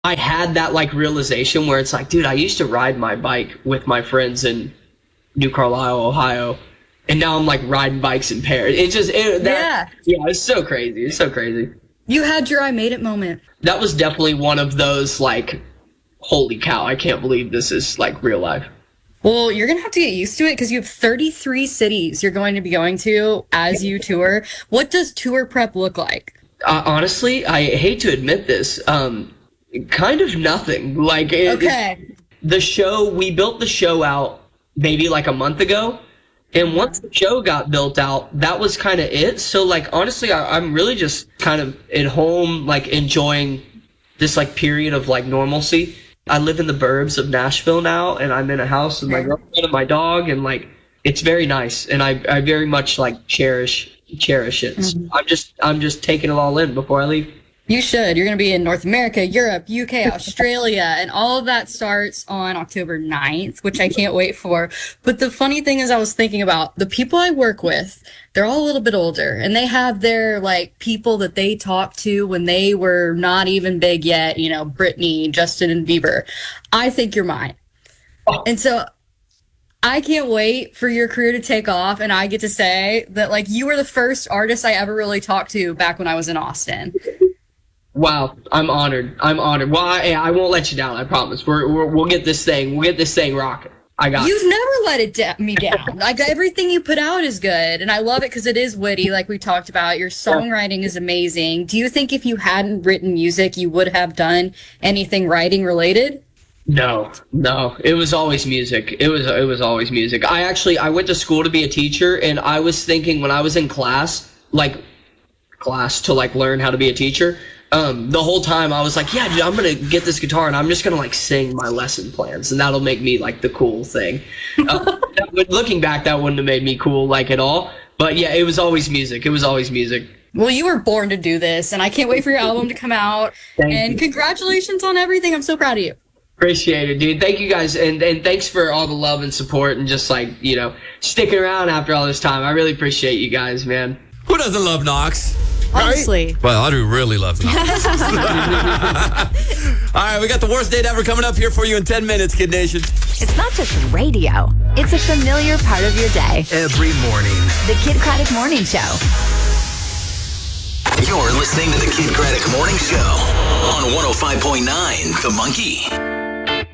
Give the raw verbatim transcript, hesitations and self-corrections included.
I had that like realization where it's like, dude, I used to ride my bike with my friends in New Carlisle, Ohio, and now I'm like riding bikes in Paris. It just, it, that, yeah, yeah, it's so crazy. It's so crazy. You had your I made it moment. That was definitely one of those like, holy cow, I can't believe this is like real life. Well, you're going to have to get used to it because you have thirty-three cities you're going to be going to as you tour. What does tour prep look like? Uh, honestly, I hate to admit this, um, kind of nothing. Like, it, okay. The show, we built the show out maybe like a month ago. And once the show got built out, that was kind of it. So, like, honestly, I, I'm really just kind of at home, like, enjoying this, like, period of, like, normalcy. I live in the burbs of Nashville now, and I'm in a house with my girlfriend and my dog, and, like, it's very nice. And I, I very much, like, cherish cherish it. Mm-hmm. So I'm just I'm just taking it all in before I leave. You should. You're going to be in North America, Europe, U K, Australia, and all of that starts on October ninth, which I can't wait for. But the funny thing is, I was thinking about the people I work with, they're all a little bit older, and they have their, like, people that they talked to when they were not even big yet, you know, Britney, Justin, and Bieber. I think you're mine. Oh. And so I can't wait for your career to take off, and I get to say that, like, you were the first artist I ever really talked to back when I was in Austin. Wow, I'm honored. I'm honored. Well, I, I won't let you down. I promise. We're, we're we'll get this thing. We'll get this thing rocking. I got. You've it. never let it da- me down. Like, everything you put out is good, and I love it because it is witty, like we talked about. Your songwriting is amazing. Do you think if you hadn't written music, you would have done anything writing related? No, no. It was always music. It was it was always music. I actually I went to school to be a teacher, and I was thinking when I was in class, like class to like learn how to be a teacher. Um, the whole time I was like, yeah, dude, I'm going to get this guitar and I'm just going to like sing my lesson plans and that'll make me like the cool thing. Uh, but looking back, that wouldn't have made me cool like at all. But yeah, it was always music. It was always music. Well, you were born to do this and I can't wait for your album to come out. Thank and you. Congratulations on everything. I'm so proud of you. Appreciate it, dude. Thank you guys. And, and thanks for all the love and support and just like, you know, sticking around after all this time. I really appreciate you guys, man. Who doesn't love Knox? Honestly. Right? Well, I do really love Knox. All right, we got the worst date ever coming up here for you in ten minutes, Kid Nation. It's not just radio. It's a familiar part of your day. Every morning. The Kid Craddock Morning Show. You're listening to the Kid Craddock Morning Show on one oh five point nine The Monkey.